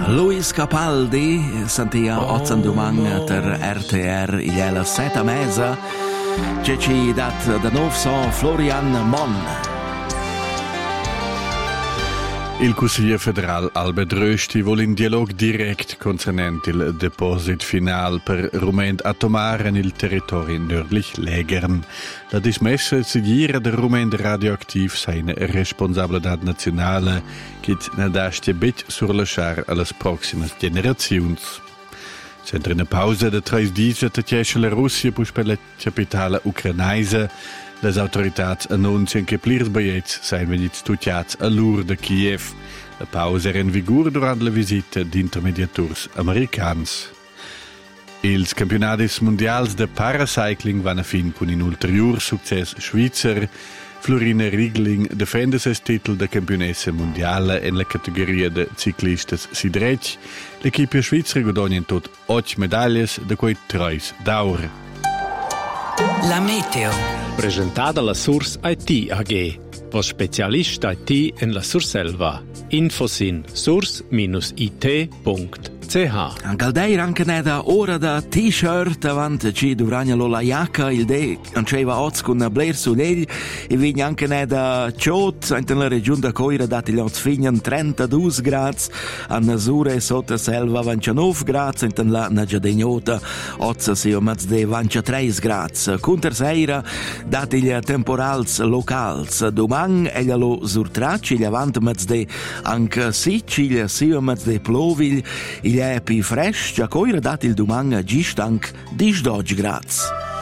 Luis Capaldi sentia ozzan domang ter RTR il è la seta mesa che ci dat da nov so Florian Mon. Il Consiglio federal Albert Rösti vuole in dialogo direct concernente il deposit final per rumend atomare nel territorio nördlich Lägern. La dismessa seguire del rumend radioactiv seine responsabilità nazionale che ne dasce bit sur lasciar alle proximas generazions. C'entra una pausa de 3 dies te tiesce la Russia pus per la capitale ucrainaise. Le autorità annunciano che plirs billets saranno venuti studiati a Lourdes de Kiev. La pausa era in vigore durante la visita di intermediators americans. Ils campionati mondiali de paracycling vanno a fin con un ulteriore successo svizzero. Florina Riegling difende il titolo di campionessa mondiale nella categoria di ciclistas sidrec. L'equipe svizzera guadagna in tot 8 medaglie, da cui 3 d'oro. La meteo. Presentata la Source IT AG, was Spezialist IT in la Surselva. Infos in source-it.ch. Caldeira anche neda ora da t-shirt avanti ci duragnalo la jacca il de anceva oz con una blair sull'egli e vigna anche neda ciot in la regione da Coira dati gli oz fignan 32 gradi a Nasure sotto selva 29 gradi in la Nagiadegnota oz sio mazz de 23 gradi Kunterseira dati gli temporals locals domang e lo surtracci gli avanti mazz de anche Sicilia sio mazz de plovil il è più fresh, già coira dati il domani a Gistank 12 gradi.